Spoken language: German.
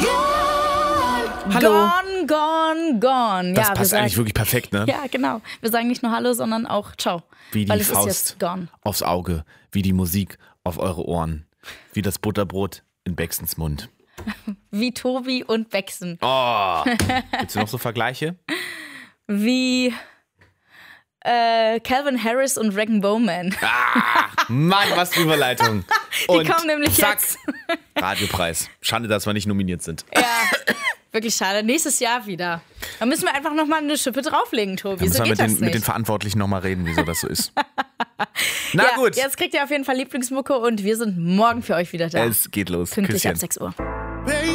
Hallo. Gone, gone, gone. Das ja, passt eigentlich wirklich perfekt, ne? Ja, genau. Wir sagen nicht nur Hallo, sondern auch Ciao. Wie die weil es Faust ist jetzt gone. aufs Auge, wie die Musik auf eure Ohren, wie das Butterbrot in Bexens Mund. Wie Tobi und Bexen. Oh, gibt's noch so Vergleiche? Wie Calvin Harris und Regan Bowman. Mann, was für Überleitung. Die kommen nämlich zack, jetzt. Radiopreis. Schade, dass wir nicht nominiert sind. Ja, wirklich schade. Nächstes Jahr wieder. Da müssen wir einfach nochmal eine Schippe drauflegen, Tobi. Da müssen So wir geht das mit den nicht. Verantwortlichen nochmal reden, wieso das so ist. Na Ja, gut, jetzt kriegt ihr auf jeden Fall Lieblingsmucke und wir sind morgen für euch wieder da. es geht los. Pünktlich ab Küsschen. 6 Uhr.